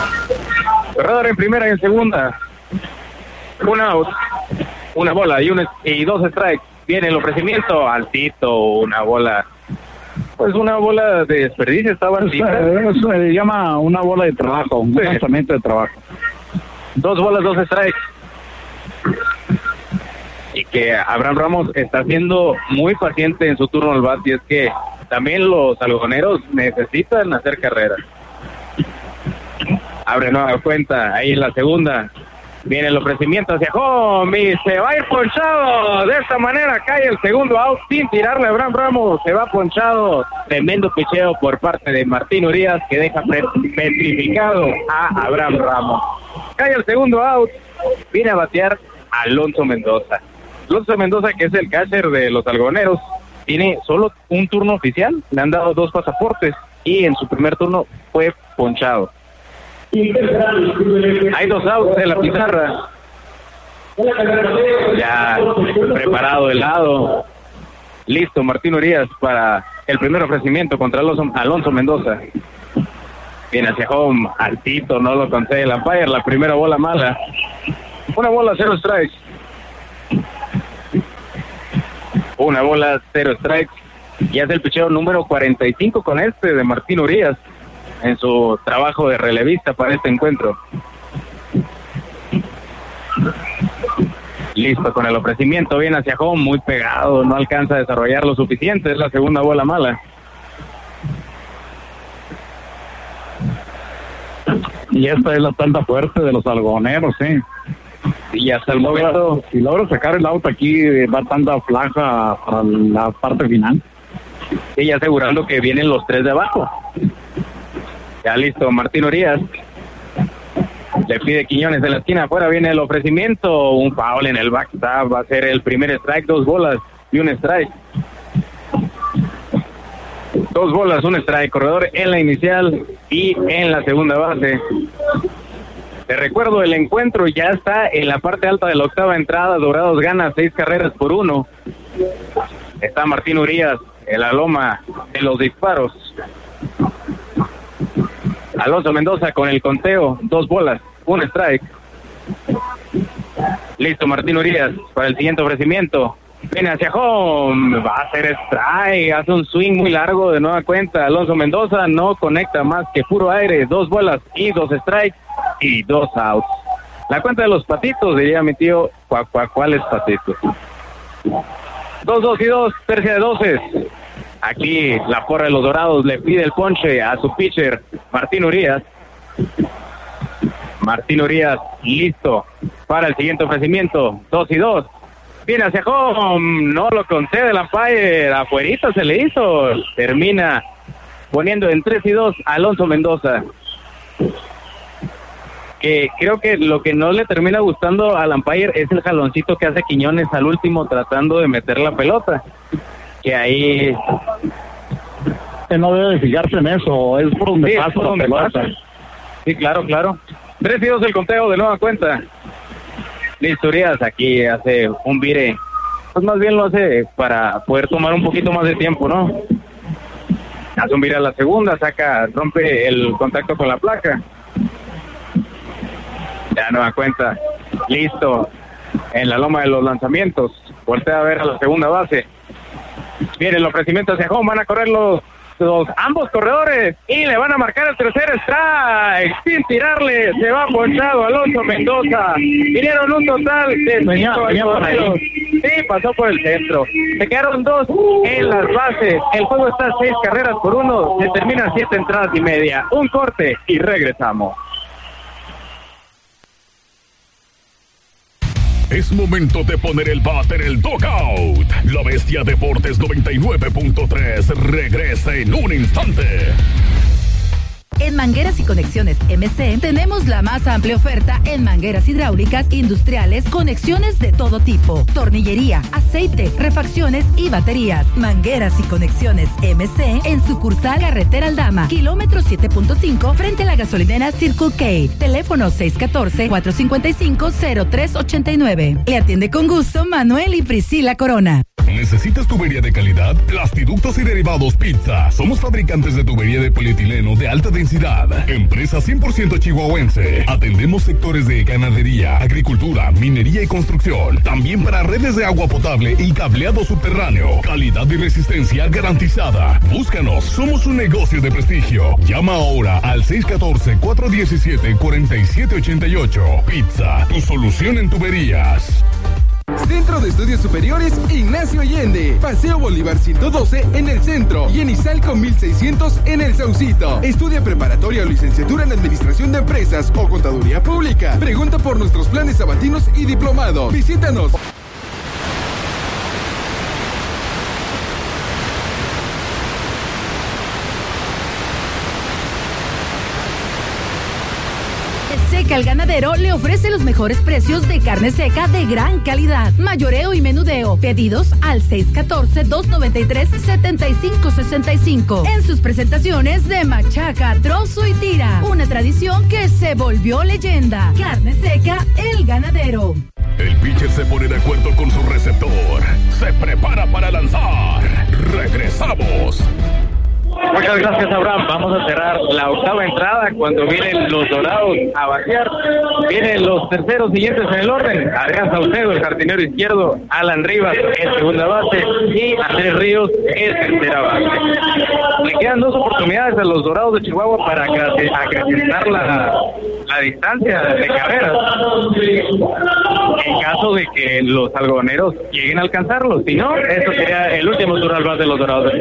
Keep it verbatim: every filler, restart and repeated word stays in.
Corredor en primera y en segunda. Un out, una bola y, un, y dos strikes. Viene el ofrecimiento, altito, una bola. Pues una bola de desperdicio, estaba altita. Eso se llama una bola de trabajo, un sí. lanzamiento de trabajo. Dos bolas, dos strikes. Y que Abraham Ramos está siendo muy paciente en su turno al bat, y es que también los algodoneros necesitan hacer carreras. Abre nueva cuenta, ahí en la segunda. Viene el ofrecimiento hacia home y se va a ir ponchado. De esta manera cae el segundo out sin tirarle a Abraham Ramos. Se va ponchado. Tremendo picheo por parte de Martín Urias que deja petrificado a Abraham Ramos. Cae el segundo out. Viene a batear Alonso Mendoza. Alonso Mendoza, que es el catcher de los algodoneros, tiene solo un turno oficial. Le han dado dos pasaportes y en su primer turno fue ponchado. Hay dos outs en la pizarra. Ya preparado el lado. Listo Martín Urias para el primer ofrecimiento contra Alonso, Alonso Mendoza. Viene hacia home, altito, no lo concede el umpire. La primera bola mala. Una bola, cero strikes. Una bola, cero strikes. Y es el picheo número cuarenta y cinco con este de Martín Urias en su trabajo de relevista para este encuentro. Listo con el ofrecimiento, viene hacia home, muy pegado, no alcanza a desarrollar lo suficiente, es la segunda bola mala. Y esta es la tanda fuerte de los algodoneros, sí. Y hasta el momento, si logra sacar el auto aquí, va tanda flaca para la parte final. Y asegurando que vienen los tres de abajo. Ya listo, Martín Urias. Le pide Quiñones en la esquina. Afuera viene el ofrecimiento. Un foul en el backstop. Va a ser el primer strike. Dos bolas y un strike. Dos bolas, un strike. Corredor en la inicial y en la segunda base. Te recuerdo, el encuentro ya está en la parte alta de la octava entrada. Dorados gana seis carreras por uno. Está Martín Urias en la loma de los disparos. Alonso Mendoza con el conteo, dos bolas, un strike. Listo Martín Urias para el siguiente ofrecimiento. Viene hacia home, va a hacer strike, hace un swing muy largo de nueva cuenta. Alonso Mendoza no conecta más que puro aire, dos bolas y dos strikes y dos outs. La cuenta de los patitos, diría mi tío, ¿cuá, cuá, ¿cuáles patitos? Dos, dos y dos, tercia de doces. Aquí la porra de los Dorados le pide el ponche a su pitcher, Martín Urias. Martín Urias listo para el siguiente ofrecimiento, dos y dos. Viene hacia home, no lo concede el umpire, afuerita se le hizo. Termina poniendo en tres y dos Alonso Mendoza. Que creo que lo que no le termina gustando al umpire es el jaloncito que hace Quiñones al último tratando de meter la pelota. Que ahí que no debe fijarse en eso, es por donde sí, pasa por la donde pelota. Pasa. Sí, claro, claro. Tres y dos el conteo de nueva cuenta. Listo, Urias aquí hace un vire, pues más bien lo hace para poder tomar un poquito más de tiempo, ¿no? Hace un vire a la segunda, saca, rompe el contacto con la placa. Ya nueva cuenta, listo, en la loma de los lanzamientos, voltea a ver a la segunda base. Viene el ofrecimiento hacia home, van a correr los, los ambos corredores y le van a marcar el tercer strike sin tirarle. Se va ponchado Alonso Mendoza. Vinieron un total de cinco algodoneros. Sí, pasó por el centro. Se quedaron dos en las bases. El juego está a seis carreras por uno. Se termina siete entradas y media. Un corte y regresamos. Es momento de poner el bat en el dugout. La Bestia Deportes noventa y nueve punto tres regresa en un instante. En Mangueras y Conexiones M C tenemos la más amplia oferta en mangueras hidráulicas, industriales, conexiones de todo tipo, tornillería, aceite, refacciones y baterías. Mangueras y Conexiones M C en sucursal Carretera Aldama, kilómetro siete punto cinco, frente a la gasolinera Circle K. Teléfono seis uno cuatro, cuatro cinco cinco, cero tres ocho nueve. Le atiende con gusto Manuel y Priscila Corona. ¿Necesitas tubería de calidad? Plastiductos y Derivados Pizza. Somos fabricantes de tubería de polietileno de alta densidad publicidad. Empresa cien por ciento chihuahuense. Atendemos sectores de ganadería, agricultura, minería y construcción. También para redes de agua potable y cableado subterráneo. Calidad y resistencia garantizada. Búscanos, somos un negocio de prestigio. Llama ahora al seis uno cuatro, cuatro uno siete, cuatro siete ocho ocho. Pizza, tu solución en tuberías. Centro de Estudios Superiores Ignacio Allende, Paseo Bolívar ciento doce en el centro y en Izalco mil seiscientos en el Saucito. Estudia preparatoria o licenciatura en Administración de Empresas o Contaduría Pública. Pregunta por nuestros planes sabatinos y diplomados. Visítanos. Seca el Ganadero le ofrece los mejores precios de carne seca de gran calidad. Mayoreo y menudeo. Pedidos al seis uno cuatro, dos nueve tres, siete cinco seis cinco. En sus presentaciones de machaca, trozo y tira. Una tradición que se volvió leyenda. Carne seca, El Ganadero. El pitcher se pone de acuerdo con su receptor. Se prepara para lanzar. Regresamos. Muchas gracias, Abraham. Vamos a cerrar la octava entrada cuando vienen los Dorados a batear. Vienen los terceros siguientes en el orden. Adrián Saucedo, el jardinero izquierdo. Alan Rivas, en segunda base. Y Andrés Ríos, en tercera base. Le quedan dos oportunidades a los Dorados de Chihuahua para acrecentar la, la distancia de carreras. En caso de que los algodoneros lleguen a alcanzarlos. Si no, eso sería el último turno al bat de los Dorados de Chihuahua.